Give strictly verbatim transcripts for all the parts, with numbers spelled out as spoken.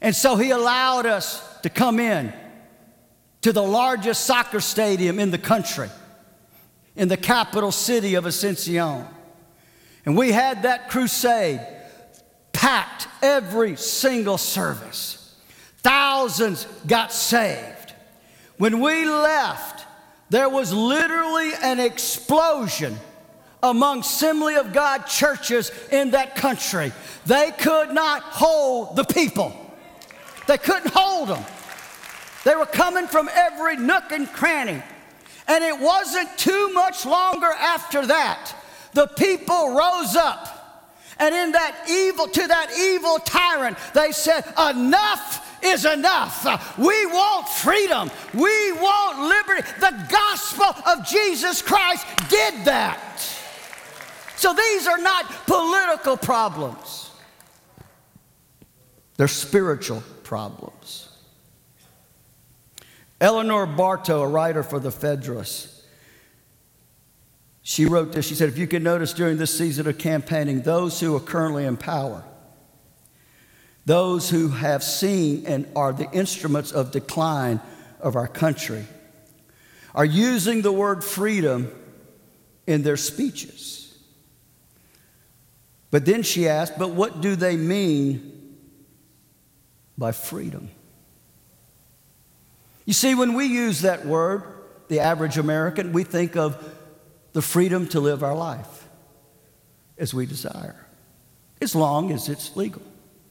And so he allowed us to come in to the largest soccer stadium in the country, in the capital city of Ascension. And we had that crusade packed every single service. Thousands got saved. When we left, there was literally an explosion among Assembly of God churches in that country. They could not hold the people. They couldn't hold them. They were coming from every nook and cranny. And it wasn't too much longer after that, the people rose up. And in that evil, to that evil tyrant, they said, enough is enough. We want freedom. We want liberty. The gospel of Jesus Christ did that. So these are not political problems. They're spiritual problems. Eleanor Bartow, a writer for the Federalist, she wrote this. She said, if you can notice during this season of campaigning, those who are currently in power, those who have seen and are the instruments of decline of our country, are using the word freedom in their speeches. But then she asked, but what do they mean by freedom? You see, when we use that word, the average American, we think of the freedom to live our life as we desire, as long as it's legal.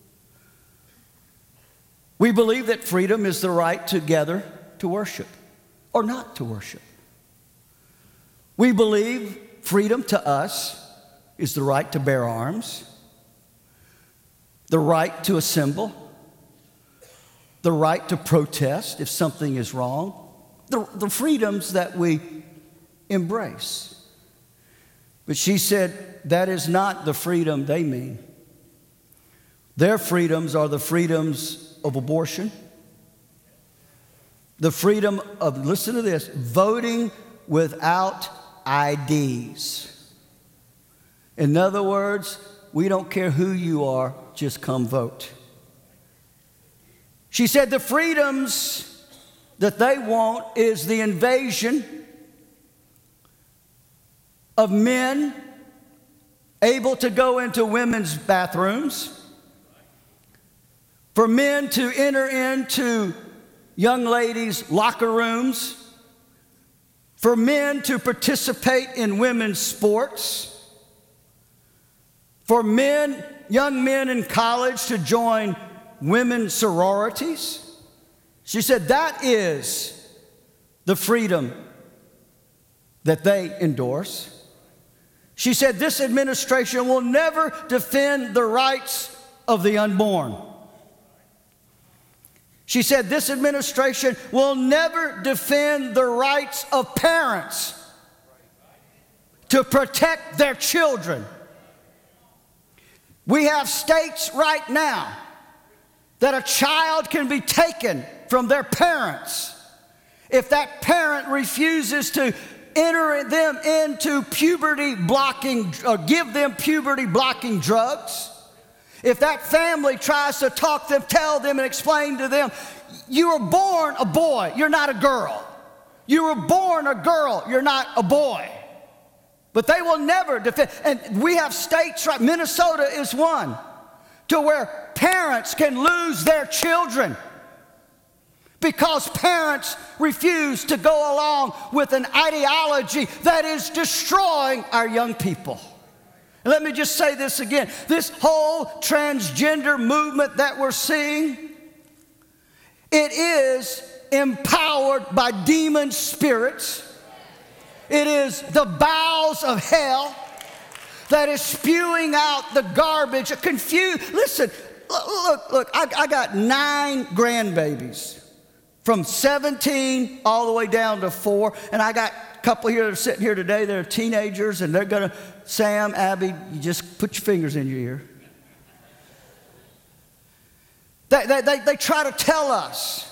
We believe that freedom is the right to gather to worship or not to worship. We believe freedom to us is the right to bear arms, the right to assemble, the right to protest if something is wrong, the, the freedoms that we embrace. But she said that is not the freedom they mean. Their freedoms are the freedoms of abortion, the freedom of, listen to this, voting without I Ds. In other words, we don't care who you are, just come vote. She said the freedoms that they want is the invasion of men able to go into women's bathrooms, for men to enter into young ladies' locker rooms, for men to participate in women's sports, for men, young men in college to join women's sororities. She said that is the freedom that they endorse. She said this administration will never defend the rights of the unborn. She said this administration will never defend the rights of parents to protect their children. We have states right now that a child can be taken from their parents if that parent refuses to enter them into puberty blocking, or give them puberty blocking drugs. If that family tries to talk them, tell them and explain to them, you were born a boy, you're not a girl. You were born a girl, you're not a boy. But they will never defend. And we have states, right? Minnesota is one, to where parents can lose their children because parents refuse to go along with an ideology that is destroying our young people. And let me just say this again. This whole transgender movement that we're seeing, it is empowered by demon spirits. It is the bowels of hell that is spewing out the garbage. Confused. Listen, look, look, look I, I got nine grandbabies from seventeen all the way down to four. And I got a couple here that are sitting here today that are teenagers, and they're going to, Sam, Abby, you just put your fingers in your ear. They, they, they, they try to tell us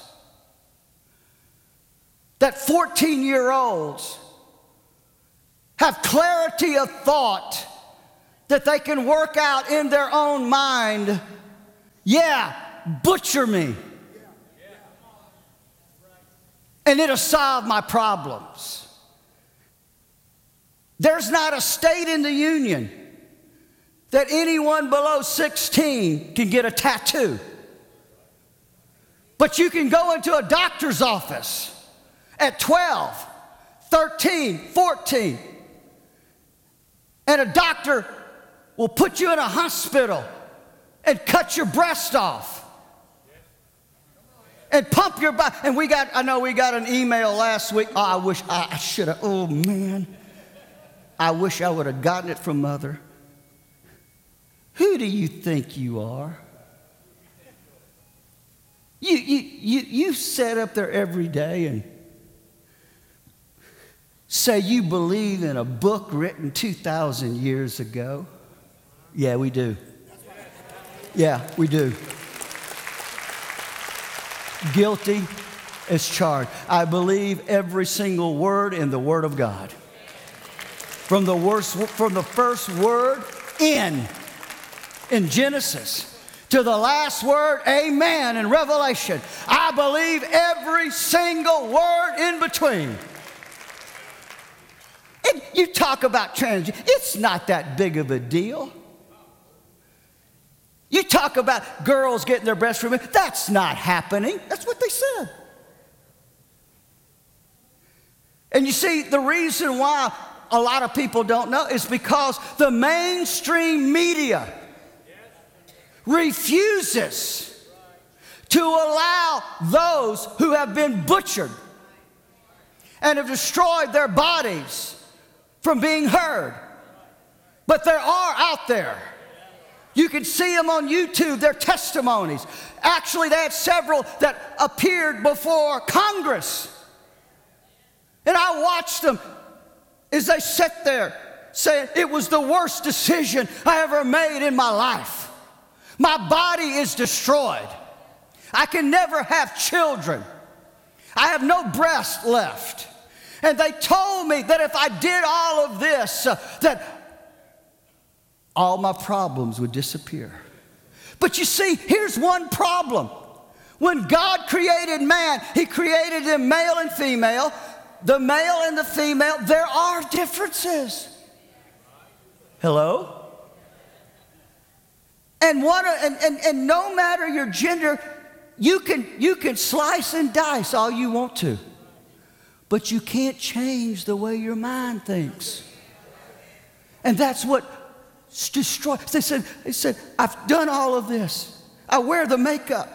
that fourteen-year-olds have clarity of thought that they can work out in their own mind. Yeah, butcher me. And it'll solve my problems. There's not a state in the union that anyone below sixteen can get a tattoo. But you can go into a doctor's office at twelve, thirteen, fourteen, and a doctor will put you in a hospital and cut your breast off and pump your body. And we got, I know we got an email last week. Oh, I wish I, I should have, oh man. I wish I would have gotten it from Mother. Who do you think you are? You, you, you, you sit up there every day and say you believe in a book written two thousand years ago. Yeah, we do. Yeah, we do. Guilty as charged. I believe every single word in the Word of God. From the worst, from the first word in, in Genesis, to the last word, amen, in Revelation. I believe every single word in between. And you talk about transgender, it's not that big of a deal. You talk about girls getting their breasts removed, that's not happening. That's what they said. And you see, the reason why a lot of people don't know is because the mainstream media refuses to allow those who have been butchered and have destroyed their bodies from being heard. But there are out there. You can see them on YouTube, their testimonies. Actually, they had several that appeared before Congress. And I watched them as they sat there saying, it was the worst decision I ever made in my life. My body is destroyed. I can never have children. I have no breast left. And they told me that if I did all of this, uh, that all my problems would disappear. But you see, here's one problem. When God created man, He created them male and female. The male and the female, there are differences. Hello? And, one, and, and, and no matter your gender, you can, you can slice and dice all you want to. But you can't change the way your mind thinks. And that's what destroys. They said, they said, I've done all of this. I wear the makeup.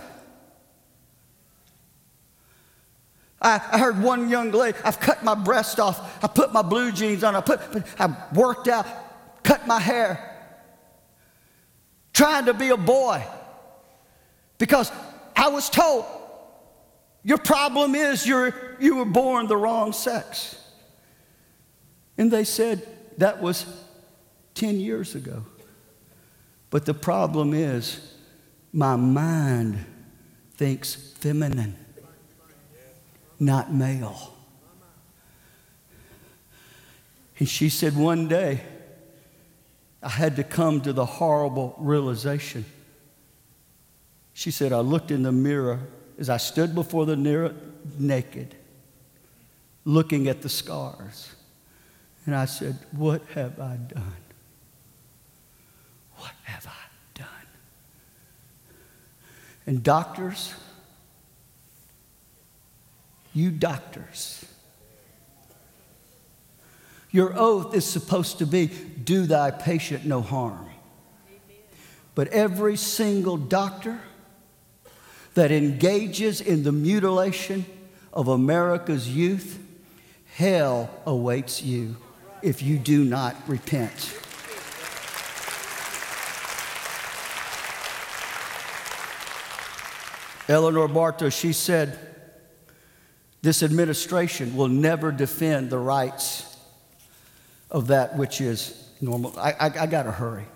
I, I heard one young lady, I've cut my breast off. I put my blue jeans on. I, put, I worked out, cut my hair. Trying to be a boy. Because I was told, your problem is you're, you were born the wrong sex. And they said, that was ten years ago. But the problem is, my mind thinks feminine, not male. And she said, one day, I had to come to the horrible realization. She said, I looked in the mirror as I stood before the mirror naked, looking at the scars. And I said, what have I done? What have I done? And doctors, you doctors, your oath is supposed to be, do thy patient no harm. But every single doctor that engages in the mutilation of America's youth, hell awaits you if you do not repent. Eleanor Bartow, she said, this administration will never defend the rights of that which is normal. I, I, I got to hurry.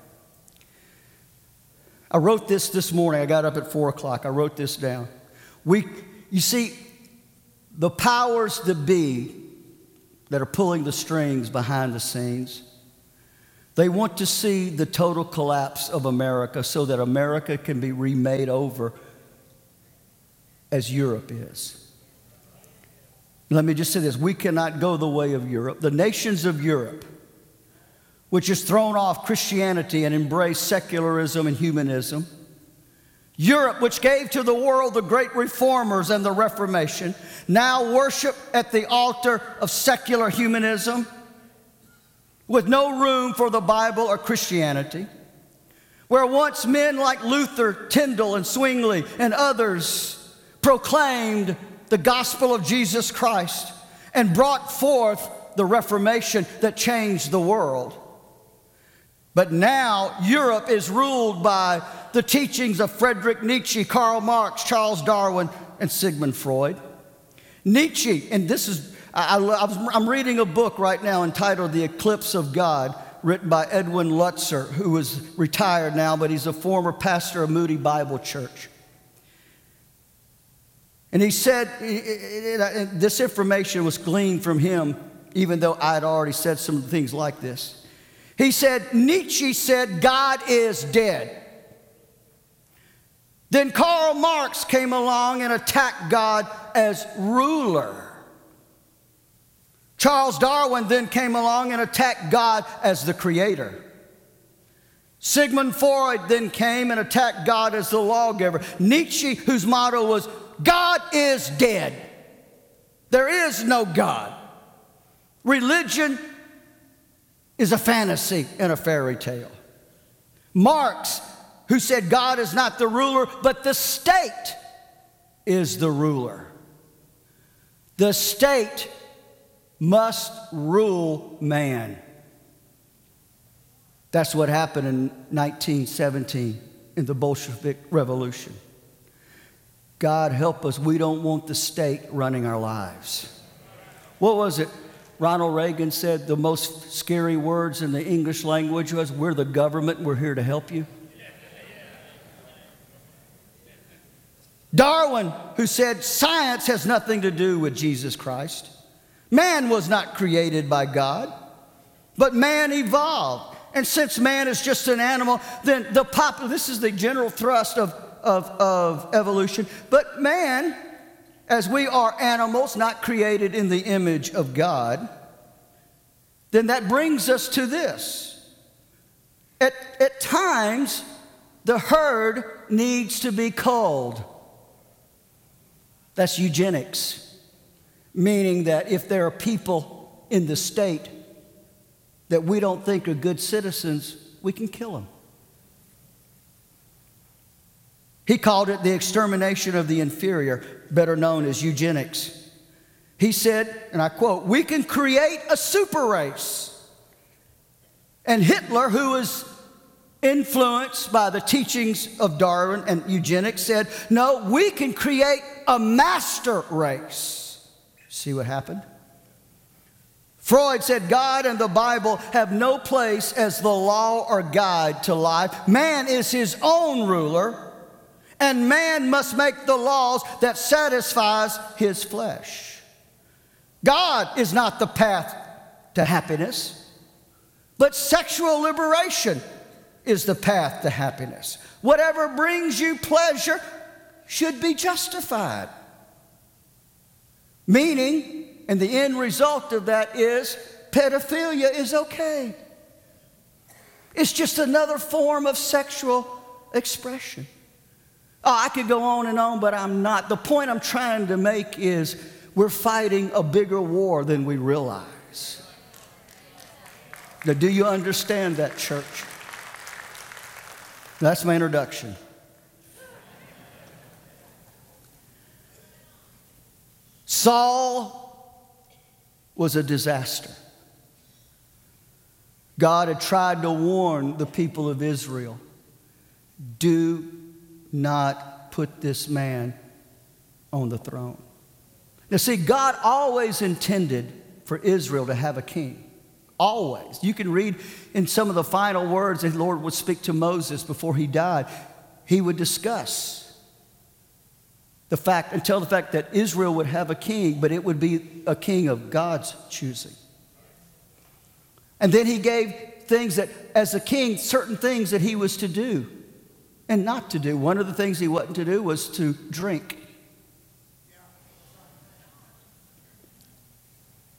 I wrote this this morning. I got up at four o'clock. I wrote this down. We, you see, the powers that be that are pulling the strings behind the scenes, they want to see the total collapse of America so that America can be remade over as Europe is. Let me just say this. We cannot go the way of Europe. The nations of Europe, which has thrown off Christianity and embraced secularism and humanism. Europe, which gave to the world the great reformers and the Reformation, now worship at the altar of secular humanism with no room for the Bible or Christianity. Where once men like Luther, Tyndale, and Zwingli and others proclaimed the gospel of Jesus Christ and brought forth the Reformation that changed the world. But now Europe is ruled by the teachings of Friedrich Nietzsche, Karl Marx, Charles Darwin, and Sigmund Freud. Nietzsche, and this is, I, I, I'm reading a book right now entitled The Eclipse of God, written by Edwin Lutzer, who is retired now, but he's a former pastor of Moody Bible Church. And he said, this information was gleaned from him, even though I had already said some things like this. He said, Nietzsche said, God is dead. Then Karl Marx came along and attacked God as ruler. Charles Darwin then came along and attacked God as the creator. Sigmund Freud then came and attacked God as the lawgiver. Nietzsche, whose motto was, God is dead. There is no God. Religion is a fantasy and a fairy tale. Marx, who said God is not the ruler, but the state is the ruler. The state must rule man. That's what happened in nineteen seventeen in the Bolshevik Revolution. God help us, we don't want the state running our lives. What was it? Ronald Reagan said the most scary words in the English language was, we're the government, we're here to help you. Darwin, who said science has nothing to do with Jesus Christ. Man was not created by God, but man evolved. And since man is just an animal, then the pop, this is the general thrust of, of, of evolution. But man, as we are animals not created in the image of God, then that brings us to this. At, at times, the herd needs to be culled. That's eugenics, meaning that if there are people in the state that we don't think are good citizens, we can kill them. He called it the extermination of the inferior, better known as eugenics. He said, and I quote, we can create a super race. And Hitler, who was influenced by the teachings of Darwin and eugenics, said, no, we can create a master race. See what happened? Freud said God and the Bible have no place as the law or guide to life. Man is his own ruler, and man must make the laws that satisfies his flesh. God is not the path to happiness, but sexual liberation is the path to happiness. Whatever brings you pleasure should be justified. Meaning, and the end result of that is pedophilia is okay. It's just another form of sexual expression. Oh, I could go on and on, but I'm not. The point I'm trying to make is we're fighting a bigger war than we realize. Now, do you understand that, church? That's my introduction. Saul was a disaster. God had tried to warn the people of Israel, do not put this man on the throne. Now see, God always intended for Israel to have a king. Always. You can read in some of the final words that the Lord would speak to Moses before he died. He would discuss the fact, and tell the fact that Israel would have a king, but it would be a king of God's choosing. And then he gave things that, as a king, certain things that he was to do and not to do. One of the things he wasn't to do was to drink.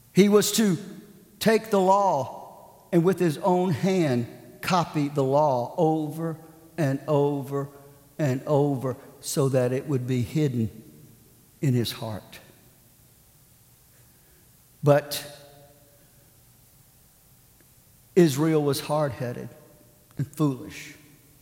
He was to take the law and with his own hand copy the law over and over and over so that it would be hidden in his heart. But Israel was hard-headed and foolish.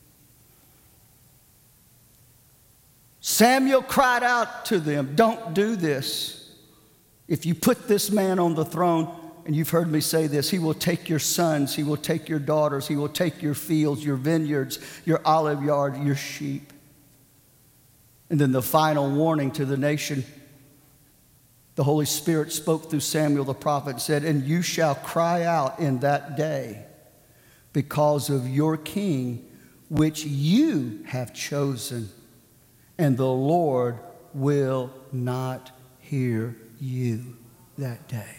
Samuel cried out to them, "Don't do this. If you put this man on the throne," and you've heard me say this, "he will take your sons, he will take your daughters, he will take your fields, your vineyards, your olive yard, your sheep." And then the final warning to the nation, the Holy Spirit spoke through Samuel the prophet and said, "And you shall cry out in that day because of your king, which you have chosen, and the Lord will not hear you that day."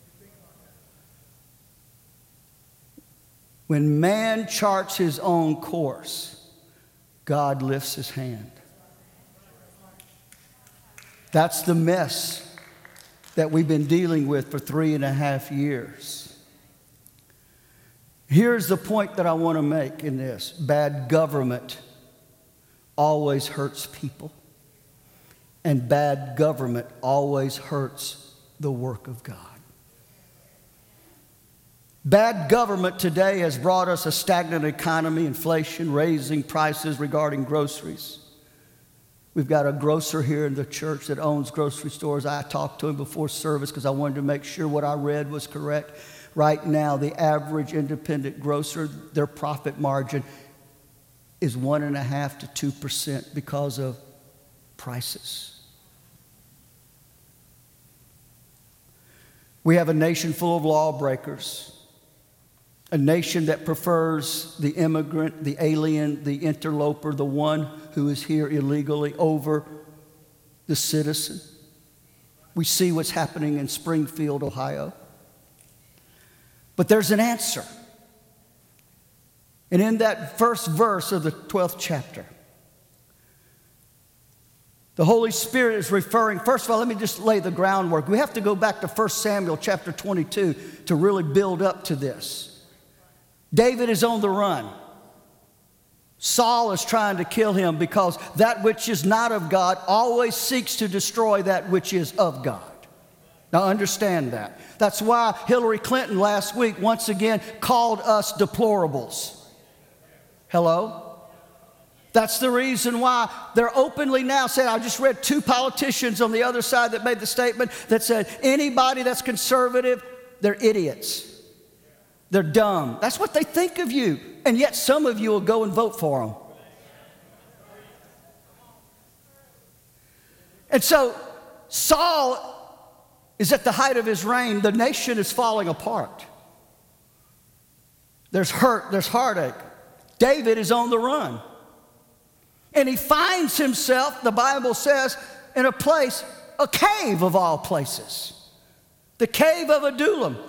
When man charts his own course, God lifts his hand. That's the mess that we've been dealing with for three and a half years. Here's the point that I want to make in this. Bad government always hurts people, and bad government always hurts the work of God. Bad government today has brought us a stagnant economy, inflation, raising prices regarding groceries. We've got a grocer here in the church that owns grocery stores. I talked to him before service because I wanted to make sure what I read was correct. Right now, the average independent grocer, their profit margin is one and a half to two percent because of prices. We have a nation full of lawbreakers, a nation that prefers the immigrant, the alien, the interloper, the one who is here illegally over the citizen. We see what's happening in Springfield, Ohio. But there's an answer. And in that first verse of the twelfth chapter, the Holy Spirit is referring, first of all, let me just lay the groundwork. We have to go back to First Samuel chapter twenty-two to really build up to this. David is on the run. Saul is trying to kill him because that which is not of God always seeks to destroy that which is of God. Now understand that. That's why Hillary Clinton last week once again called us deplorables. Hello? That's the reason why they're openly now saying, I just read two politicians on the other side that made the statement that said, anybody that's conservative, they're idiots. They're dumb. That's what they think of you. And yet some of you will go and vote for them. And so Saul is at the height of his reign. The nation is falling apart. There's hurt, there's heartache. David is on the run. And he finds himself, the Bible says, in a place, a cave of all places. The cave of Adullam.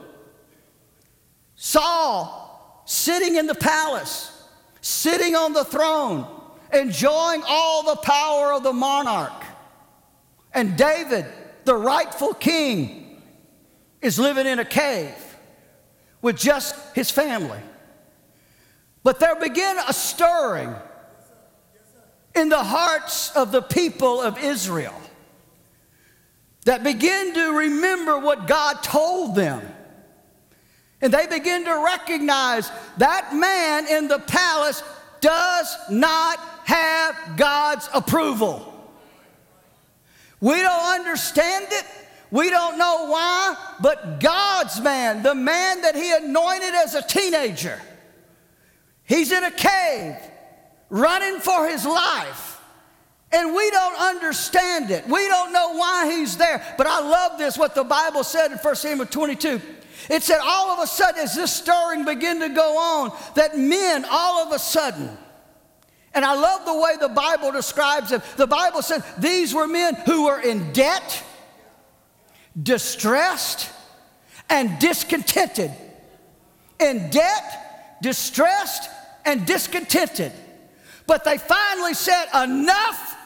Saul, sitting in the palace, sitting on the throne, enjoying all the power of the monarch. And David, the rightful king, is living in a cave with just his family. But there began a stirring in the hearts of the people of Israel that begin to remember what God told them. And they begin to recognize that man in the palace does not have God's approval. We don't understand it. We don't know why, but God's man, the man that he anointed as a teenager, he's in a cave running for his life. And we don't understand it. We don't know why he's there. But I love this, what the Bible said in First Samuel twenty-two. It said all of a sudden, as this stirring began to go on, that men all of a sudden, and I love the way the Bible describes it. The Bible said these were men who were in debt, distressed, and discontented. In debt, distressed, and discontented. But they finally said, enough